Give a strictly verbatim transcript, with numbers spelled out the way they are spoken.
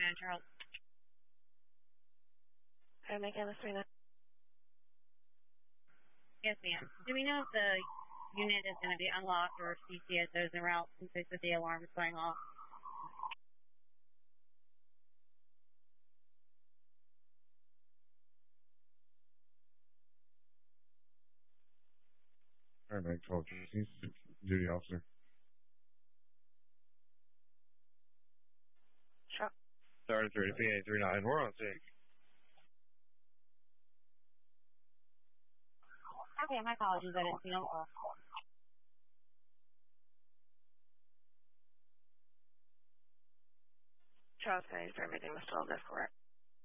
nine, Charles. Can I make it three nine? Yes, ma'am. Do we know if the unit is going to be unlocked or if C C S Os en route since they said the alarm is going off? Paramedic twelve, duty officer. Sure. thirty-three P A three nine, we're on scene. Okay, my apologies. I didn't see no call. Charles County Paramedic must twelve, that's correct.